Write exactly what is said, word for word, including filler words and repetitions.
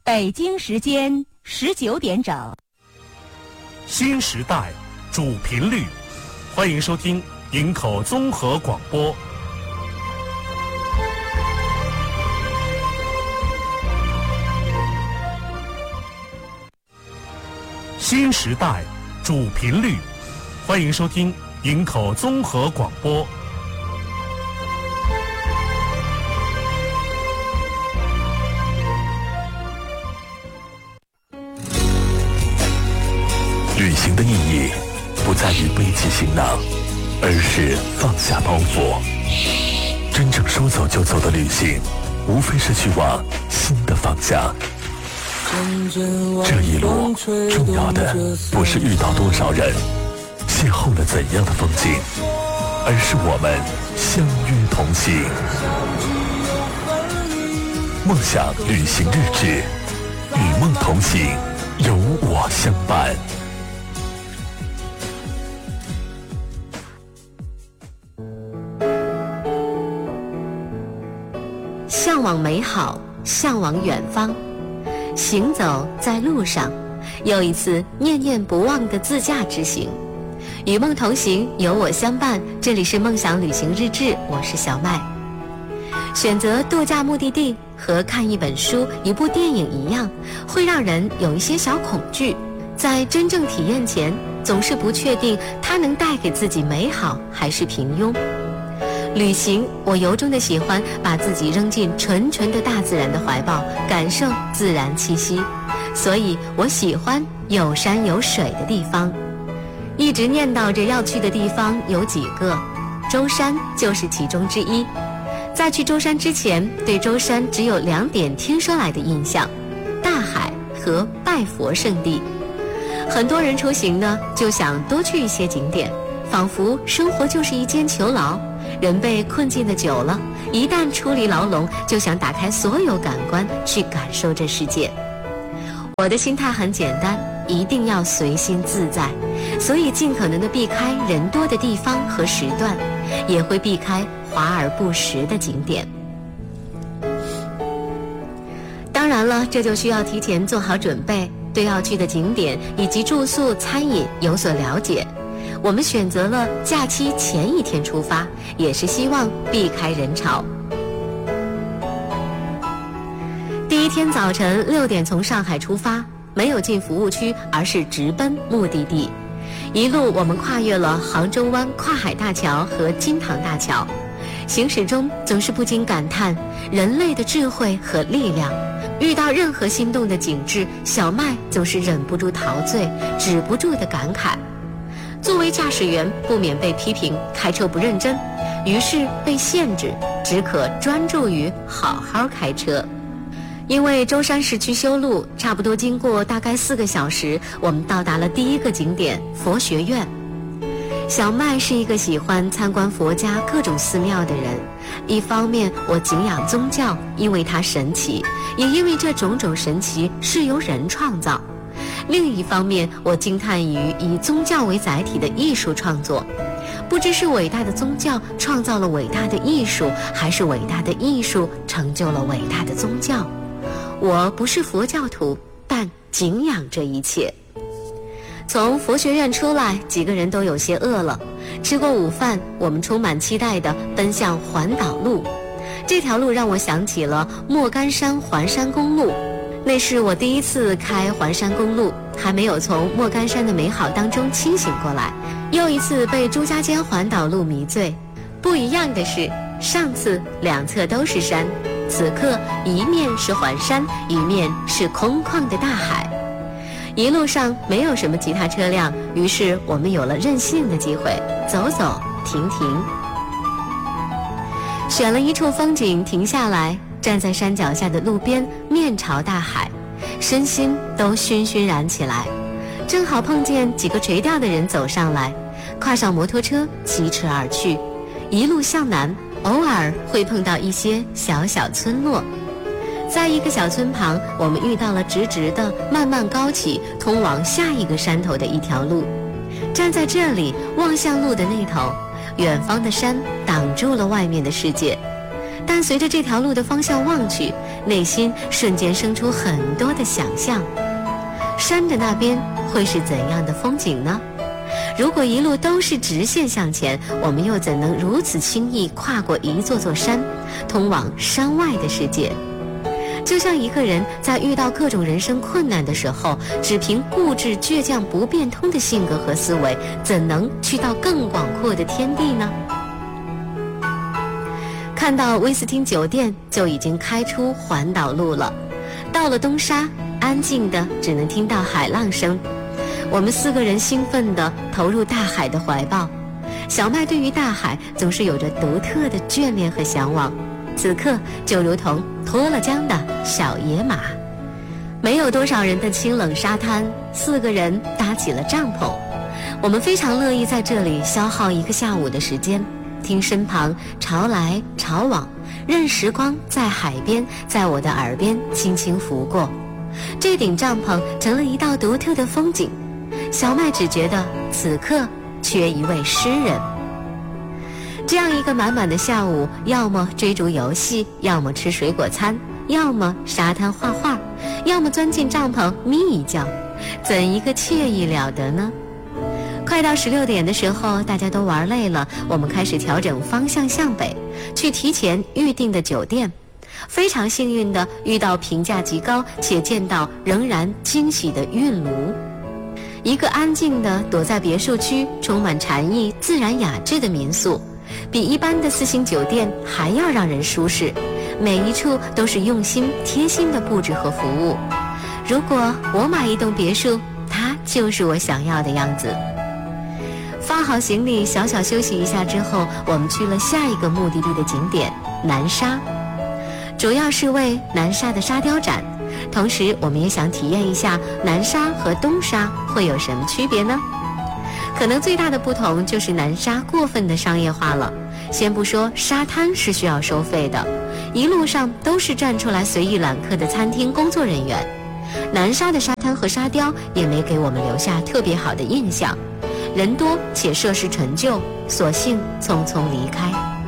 北京时间十九点整。 新时代主频率，欢迎收听营口综合广播。新时代主频率，欢迎收听营口综合广播。 旅行的意义不在于背起行囊，而是放下包袱。真正说走就走的旅行，无非是去往新的方向。这一路重要的不是遇到多少人，邂逅了怎样的风景，而是我们相约同行。梦想旅行日志，与梦同行，有我相伴。 向往美好，向往远方，行走在路上，又一次念念不忘的自驾之行。与梦同行，有我相伴。这里是梦想旅行日志，我是小麦。选择度假目的地和看一本书、一部电影一样，会让人有一些小恐惧。在真正体验前，总是不确定它能带给自己美好还是平庸。旅行，我由衷的喜欢把自己扔进纯纯的大自然的怀抱，感受自然气息，所以我喜欢有山有水的地方。一直念叨着要去的地方有几个，舟山就是其中之一。在去舟山之前，对舟山只有两点听说来的印象：大海和拜佛圣地。很多人出行呢，就想多去一些景点，仿佛生活就是一间囚牢。人被困境的久了，一旦出离牢笼，就想打开所有感官去感受这世界。我的心态很简单，一定要随心自在，所以尽可能的避开人多的地方和时段，也会避开华而不实的景点。当然了，这就需要提前做好准备，对要去的景点以及住宿、餐饮有所了解。我们选择了假期前一天出发，也是希望避开人潮。第一天早晨六点从上海出发，没有进服务区，而是直奔目的地。一路我们跨越了杭州湾跨海大桥和金塘大桥，行驶中总是不禁感叹人类的智慧和力量。遇到任何心动的景致，小麦总是忍不住陶醉，止不住的感慨。作为驾驶员，不免被批评开车不认真，于是被限制，只可专注于好好开车。因为舟山市区修路，差不多经过大概四个小时，我们到达了第一个景点佛学院。小麦是一个喜欢参观佛家各种寺庙的人，一方面我敬仰宗教，因为它神奇，也因为这种种神奇是由人创造。另一方面，我惊叹于以宗教为载体的艺术创作，不知是伟大的宗教创造了伟大的艺术，还是伟大的艺术成就了伟大的宗教。我不是佛教徒，但敬仰这一切。从佛学院出来，几个人都有些饿了。吃过午饭，我们充满期待地奔向环岛路。这条路让我想起了莫干山环山公路。那是我第一次开环山公路，还没有从莫干山的美好当中清醒过来，又一次被朱家尖环岛路迷醉。不一样的是，上次两侧都是山，此刻一面是环山，一面是空旷的大海。一路上没有什么其他车辆，于是我们有了任性的机会，走走停停。选了一处风景停下来，站在山脚下的路边，面朝大海，身心都熏熏然起来。正好碰见几个垂钓的人走上来，跨上摩托车疾驰而去。一路向南，偶尔会碰到一些小小村落。在一个小村旁，我们遇到了直直的慢慢高起通往下一个山头的一条路。站在这里望向路的那头，远方的山挡住了外面的世界。 但随着这条路的方向望去，内心瞬间生出很多的想象。山的那边会是怎样的风景呢？如果一路都是直线向前，我们又怎能如此轻易跨过一座座山，通往山外的世界？就像一个人在遇到各种人生困难的时候，只凭固执倔强不变通的性格和思维，怎能去到更广阔的天地呢？看到威斯汀酒店就已经开出环岛路了，到了东沙，安静的只能听到海浪声。我们四个人兴奋地投入大海的怀抱。小麦对于大海总是有着独特的眷恋和向往，此刻就如同脱了缰的小野马。没有多少人的清冷沙滩，四个人搭起了帐篷。我们非常乐意在这里消耗一个下午的时间，听身旁潮来潮往，任时光在海边，在我的耳边轻轻拂过。这顶帐篷成了一道独特的风景。小麦只觉得此刻缺一位诗人。这样一个满满的下午，要么追逐游戏，要么吃水果餐，要么沙滩画画，要么钻进帐篷眯一觉，怎一个惬意了得呢？快到十六点的时候，大家都玩累了，我们开始调整方向向北，去提前预定的酒店。非常幸运地遇到评价极高且见到仍然惊喜的韵炉，一个安静的躲在别墅区，充满禅意、自然雅致的民宿，比一般的四星酒店还要让人舒适，每一处都是用心贴心的布置和服务。如果我买一栋别墅，它就是我想要的样子。放好行李，小小休息一下之后，我们去了下一个目的地的景点南沙，主要是为南沙的沙雕展，同时我们也想体验一下南沙和东沙会有什么区别呢？可能最大的不同就是南沙过分的商业化了。先不说沙滩是需要收费的，一路上都是站出来随意揽客的餐厅工作人员。南沙的沙滩和沙雕也没给我们留下特别好的印象，人多且设施陈旧，索性匆匆离开。